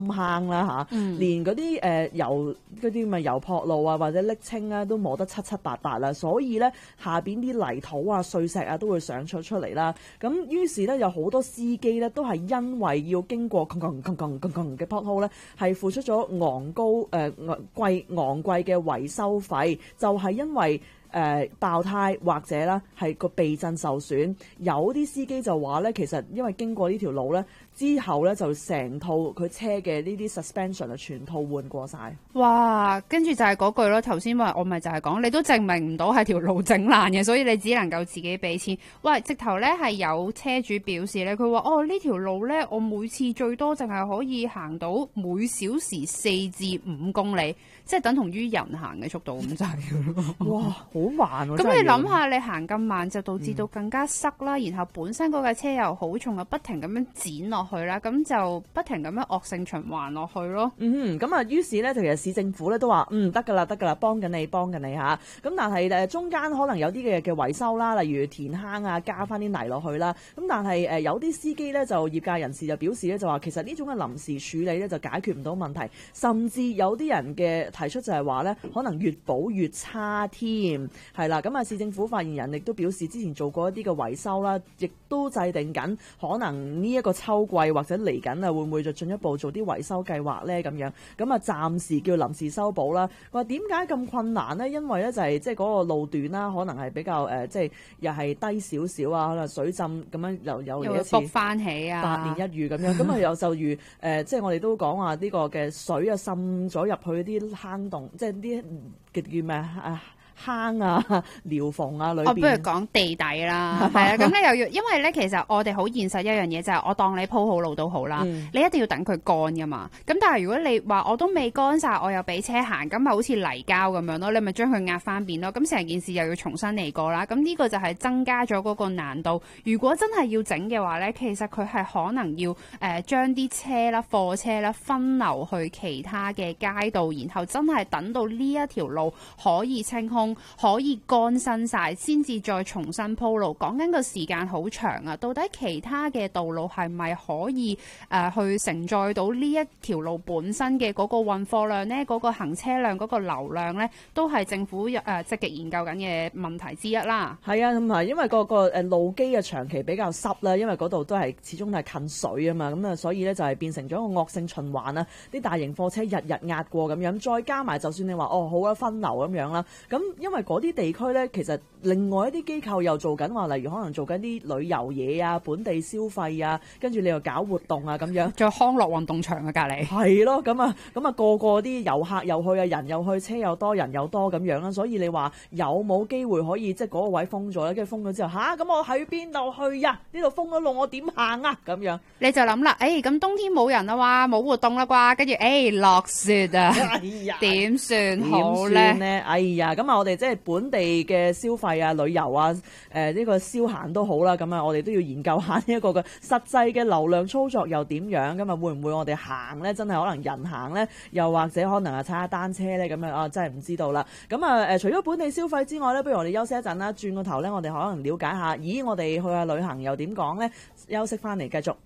坑啦嚇，連嗰啲油嗰啲咪油撲路啊或者瀝青啊都磨得七七八八啦，所以咧下邊啲泥土啊碎石啊都會上出嚟啦。咁於是咧有好多司機咧都係因為要經過嘅 pothole 咧，係付出咗昂貴嘅維修費，就係因為爆胎或者啦係個避震受損。有啲司機就話咧，其實因為經過呢條路咧之後咧，就成套佢車嘅呢啲 suspension 啊全套換過晒。 哇！跟住就係嗰句咯，頭先話我咪就係講，你都證明唔到係條路整爛嘅，所以你只能夠自己俾錢。喂，直頭咧係有車主表示咧，佢話呢條路咧，我每次最多淨係可以行到每小時4至5公里，即係等同於人行嘅速度咁滯。 哇，好慢喎！ 咁你諗下，你行咁慢就導致到更加塞啦，然後本身嗰架車又好重，又不停咁樣剪落去啦，咁就不停咁樣惡性循環落去咯。 咁啊，於是咧，其實市政府咧都話得㗎啦，幫緊你嚇。咁但係中間可能有啲嘅維修啦，例如填坑啊，加翻啲泥落去啦。咁但係有啲司機咧就業界人士就表示咧就話，其實呢種嘅臨時處理咧就解決唔到問題，甚至有啲人嘅提出就係話咧，可能越補越差添。係啦，咁啊市政府發言人亦都表示，之前做過一啲嘅維修啦，亦都制定緊可能呢一個秋季或者嚟緊啊，會唔會就進一步做啲維修計劃咧？咁樣咁啊，暫時叫臨時修補啦。話點解咁困難呢？因為咧就係即係嗰個路段啦，可能係比較即係又係低少少啊，可能水浸咁樣又嚟一次， 復翻起啊， 百年一遇咁樣。咁啊又就如即係我哋都講話呢個嘅水啊滲咗入去啲坑洞，即係啲叫咩啊？坑啊、寮縫啊裏邊， 我不如講地底啦，係啊，咁你又要，因為咧其實我哋好現實一樣嘢就係，我當你鋪好路都好啦，你一定要等佢乾噶嘛。咁但係如果你話我都未乾晒，我又俾車行，咁咪好似泥膠咁樣咯，你咪將佢壓翻邊咯。咁成件事又要重新嚟過啦。咁呢個就係增加咗嗰個難度。如果真係要整嘅話咧，其實佢係可能要將啲車啦、貨車啦分流去其他嘅街道，然後真係等到呢一條路可以清空，可以乾身晒，先至再重新鋪路。講緊個時間好長啊！到底其他嘅道路係咪可以去承載到呢一條路本身嘅嗰個運貨量呢？嗰個行車量、嗰個流量呢，都係政府積極研究緊嘅問題之一啦。 係啊，咁啊，因為個路基啊長期比較濕啦，因為嗰度都係始終都係近水啊嘛，咁啊，所以咧就係變成咗一個惡性循環啊！啲大型貨車日日壓過咁樣，再加埋就算你話好啊分流咁樣啦，咁因為嗰啲地區咧，其實另外一啲機構又做緊話，例如可能做緊啲旅遊嘢啊、本地消費啊，跟住你又搞活動啊咁樣， 仲有康樂運動場啊隔離。 係咯，咁啊個啲遊客又去啊，人又去，車又多，人又多咁樣啦，所以你話有冇機會可以即係嗰個位封咗咧？跟住封咗之後咁我喺邊度去呀？呢度封咗路，我點行啊？咁樣你就諗啦，咁冬天冇人啦啩，冇活動啦啩，跟住落雪啊，點算好咧？ 哎呀，咁啊我哋即係本地嘅消費啊、旅遊啊、呢個消閒都好啦，咁啊我哋都要研究下呢一個嘅實際嘅流量操作又點樣？咁啊會唔會我哋行咧真係可能人行咧，又或者可能踩下單車咧咁樣真係唔知道啦。咁啊除咗本地消費之外咧，不如我哋休息一陣啦，轉個頭咧我哋可能了解下，我哋去下旅行又點講咧？休息翻嚟繼續。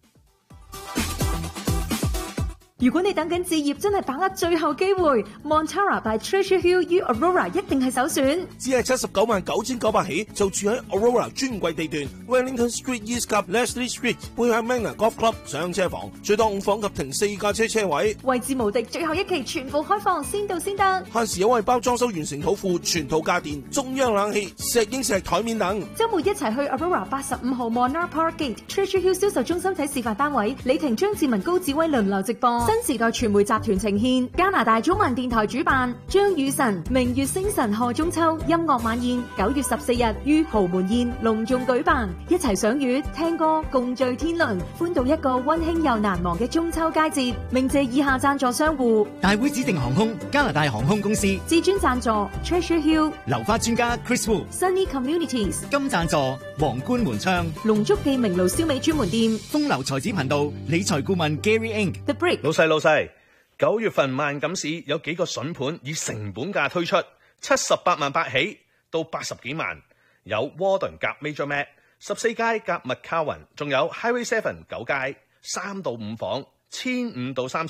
如果你等緊置業，真係把握最後機會 ，Montara by Treasure Hill U Aurora 一定係首選。 只係799900起，就住喺 Aurora 專櫃地段 ，Wellington Street East 及 Leslie Street 背向 Manor Golf Club 上車房，最多5房及停4架車位， 位置無敵，最後一期全部開放，先到先得。 限時優惠包裝修完成土庫，全套家電、中央冷氣、石英石台面等。 週末一齊去 Aurora 85號 Monarch Park Gate Treasure Hill 銷售中心睇示範單位，李婷、張志文、高志威輪流直播。新時代傳媒集團呈獻，加拿大中文電台主辦，張雨晨、明月星辰賀中秋音樂晚宴，9月14日於豪門宴隆重舉辦，一齊賞月、聽歌、共聚天倫，歡度一個溫馨又難忘嘅中秋佳節。鳴謝以下贊助商戶： 大會指定航空、加拿大航空公司， 至尊贊助 Treasure Hill、 流花專家 Chris Wu、 Sunny Communities、 金贊助皇冠門窗、 龍足記名爐燒味專門店、 風流才子頻道理財顧問 Gary Inc、 The Brick。 老細，9月份萬錦市有幾個筍盤以成本價推出，78萬8起到80幾萬，有 Warden 夾 Major Mac 14街夾 McCowan，仲有 Highway 7 9街3到5房 1500到3000